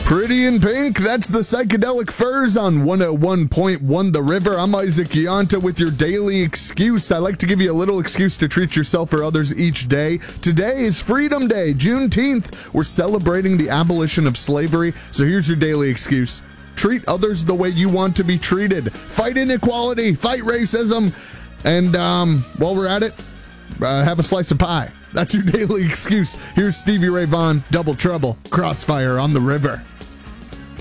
Pretty in Pink, that's the Psychedelic Furs on 101.1 The River. I'm Isaac Yanta with your daily excuse. I like to give you a little excuse to treat yourself or others each day. Today is Freedom Day, Juneteenth. We're celebrating the abolition of slavery, so here's your daily excuse. Treat others the way you want to be treated. Fight inequality, fight racism, and while we're at it, have a slice of pie. That's your daily excuse. Here's Stevie Ray Vaughan, Double Trouble, Crossfire on the River.